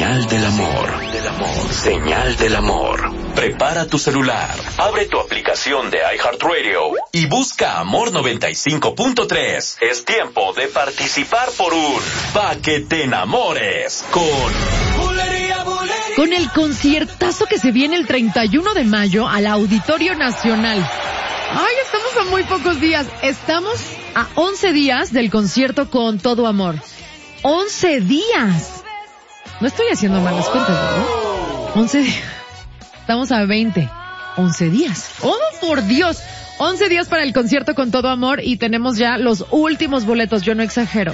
Señal del amor. Señal del amor. Prepara tu celular, abre tu aplicación de iHeartRadio y busca Amor 95.3. Es tiempo de participar por un Pa' que te enamores con el conciertazo que se viene el 31 de mayo al Auditorio Nacional. Ay, estamos a muy pocos días. Estamos a 11 días del concierto Con Todo Amor. 11 días. No estoy haciendo malas cuentas, ¿no? 11 días. Estamos a 20. 11 días. ¡Oh, por Dios! 11 días para el concierto Con Todo Amor y tenemos ya los últimos boletos. Yo no exagero.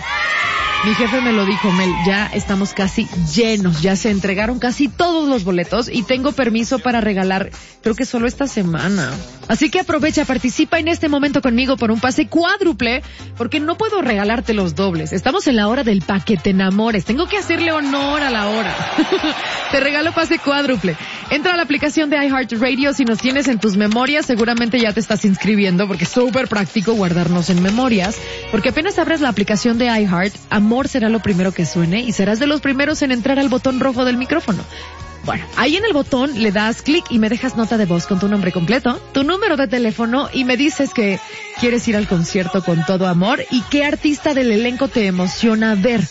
Mi jefe me lo dijo, Mel, ya estamos casi llenos, ya se entregaron casi todos los boletos y tengo permiso para regalar, creo que solo esta semana. Así que aprovecha, participa en este momento conmigo por un pase cuádruple, porque no puedo regalarte los dobles. Estamos en la hora del Pa' que te enamores, tengo que hacerle honor a la hora. Te regalo pase cuádruple. Entra a la aplicación de iHeartRadio, si nos tienes en tus memorias, seguramente ya te estás inscribiendo, porque es súper práctico guardarnos en memorias, porque apenas abres la aplicación de iHeart, Amor será lo primero que suene y serás de los primeros en entrar al botón rojo del micrófono. Bueno, ahí en el botón le das clic y me dejas nota de voz con tu nombre completo, tu número de teléfono y me dices que quieres ir al concierto Con Todo Amor y qué artista del elenco te emociona ver.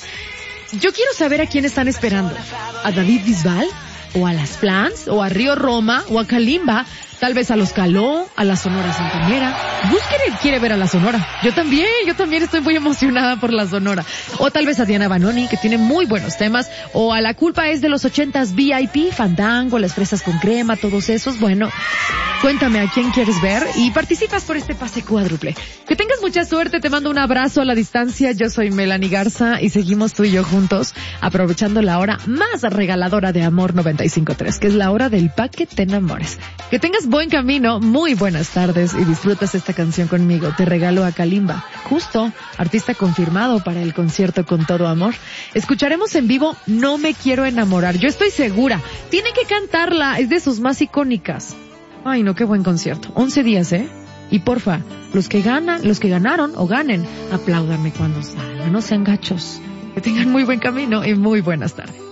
Yo quiero saber a quién están esperando. ¿A David Bisbal? ¿O a las Flans? ¿O a Río Roma? ¿O a Kalimba? Tal vez a los Caló, a la Sonora Santanera. Gus quiere ver a la Sonora. Yo también estoy muy emocionada por la Sonora. O tal vez a Diana Banoni, que tiene muy buenos temas. O a La Culpa es de los 80s VIP, Fandango, Las Fresas con Crema, todos esos. Bueno, cuéntame a quién quieres ver y participas por este pase cuádruple. Que tengas mucha suerte, te mando un abrazo a la distancia. Yo soy Melanie Garza y seguimos tú y yo juntos, aprovechando la hora más regaladora de Amor 95.3, que es la hora del Pa' que te enamores. Que tengas buen camino, muy buenas tardes y disfrutas esta canción conmigo. Te regalo a Kalimba, justo, artista confirmado para el concierto Con Todo Amor. Escucharemos en vivo No Me Quiero Enamorar. Yo estoy segura, tiene que cantarla, es de sus más icónicas. Ay no, qué buen concierto. 11 días, Y porfa, los que ganaron o ganen, apláudanme cuando salgan, no sean gachos. Que tengan muy buen camino y muy buenas tardes.